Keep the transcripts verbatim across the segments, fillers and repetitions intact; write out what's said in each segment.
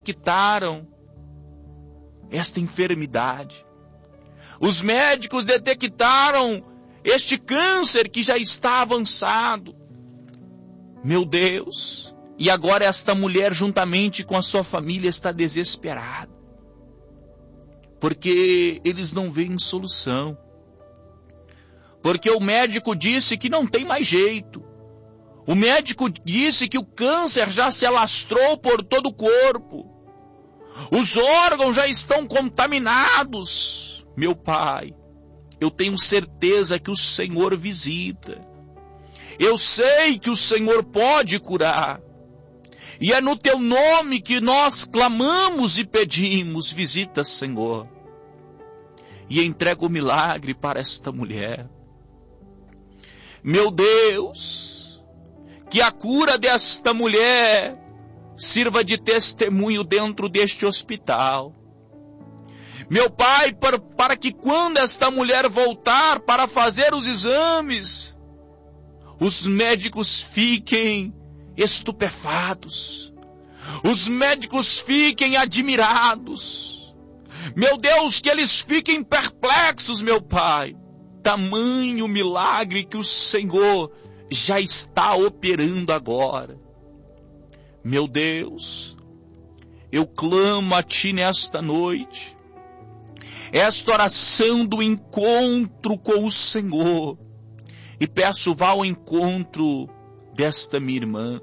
detectaram esta enfermidade. Os médicos detectaram este câncer que já está avançado. Meu Deus, e agora esta mulher, juntamente com a sua família, está desesperada, porque eles não veem solução. Porque o médico disse que não tem mais jeito. O médico disse que o câncer já se alastrou por todo o corpo. Os órgãos já estão contaminados. Meu Pai, eu tenho certeza que o Senhor visita. Eu sei que o Senhor pode curar. E é no teu nome que nós clamamos e pedimos, visita, Senhor. E entrega o milagre para esta mulher. Meu Deus, que a cura desta mulher sirva de testemunho dentro deste hospital. Meu Pai, para, para que quando esta mulher voltar para fazer os exames, os médicos fiquem estupefatos, os médicos fiquem admirados. Meu Deus, que eles fiquem perplexos, meu Pai. Tamanho milagre que o Senhor já está operando agora. Meu Deus, eu clamo a Ti nesta noite, esta oração do encontro com o Senhor, e peço, vá ao encontro desta minha irmã,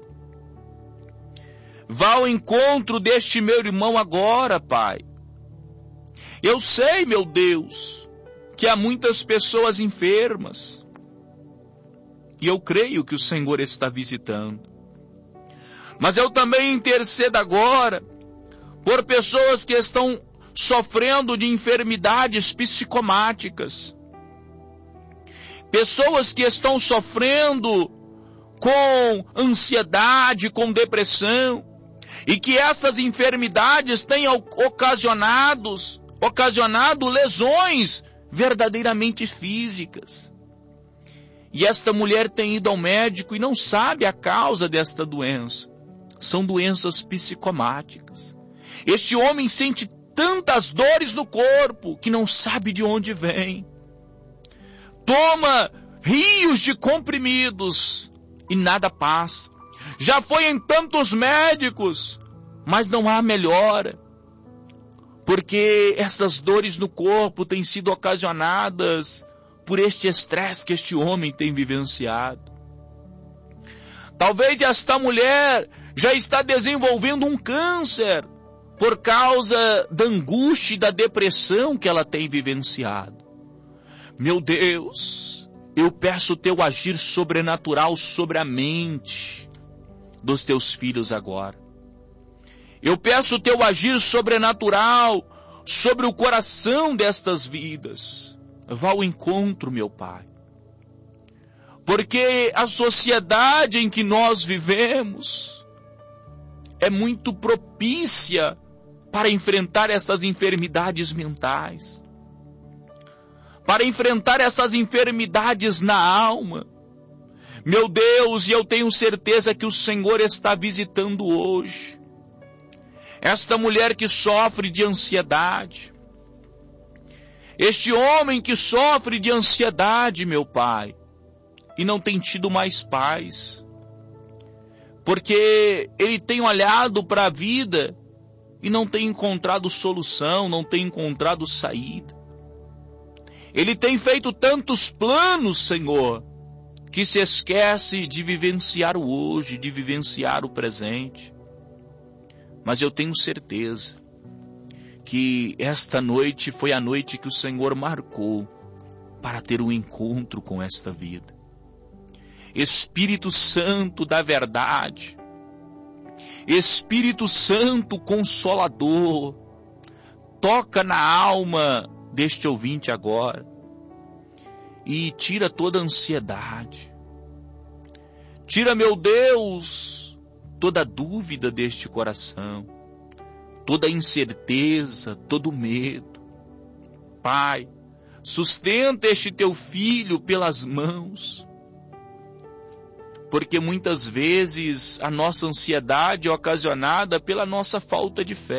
vá ao encontro deste meu irmão agora, Pai. Eu sei, meu Deus, que há muitas pessoas enfermas, e eu creio que o Senhor está visitando. Mas eu também intercedo agora por pessoas que estão sofrendo de enfermidades psicomáticas, pessoas que estão sofrendo com ansiedade, com depressão, e que essas enfermidades tenham ocasionados, ocasionado lesões verdadeiramente físicas. E esta mulher tem ido ao médico e não sabe a causa desta doença. São doenças psicomáticas. Este homem sente tantas dores no corpo que não sabe de onde vem. Toma rios de comprimidos e nada passa. Já foi em tantos médicos, mas não há melhora. Porque essas dores no corpo têm sido ocasionadas por este estresse que este homem tem vivenciado. Talvez esta mulher já está desenvolvendo um câncer por causa da angústia e da depressão que ela tem vivenciado. Meu Deus, eu peço o teu agir sobrenatural sobre a mente dos teus filhos agora. Eu peço o teu agir sobrenatural sobre o coração destas vidas. Vá ao encontro, meu Pai. Porque a sociedade em que nós vivemos é muito propícia para enfrentar essas enfermidades mentais, para enfrentar essas enfermidades na alma. Meu Deus, e eu tenho certeza que o Senhor está visitando hoje esta mulher que sofre de ansiedade, este homem que sofre de ansiedade, meu Pai, e não tem tido mais paz, porque ele tem olhado para a vida e não tem encontrado solução, não tem encontrado saída. Ele tem feito tantos planos, Senhor, que se esquece de vivenciar o hoje, de vivenciar o presente. Mas eu tenho certeza que esta noite foi a noite que o Senhor marcou para ter um encontro com esta vida. Espírito Santo da verdade, Espírito Santo Consolador, toca na alma deste ouvinte agora e tira toda a ansiedade. Tira, meu Deus, toda a dúvida deste coração, toda a incerteza, todo o medo. Pai, sustenta este teu filho pelas mãos. porque muitas vezes a nossa ansiedade é ocasionada pela nossa falta de fé.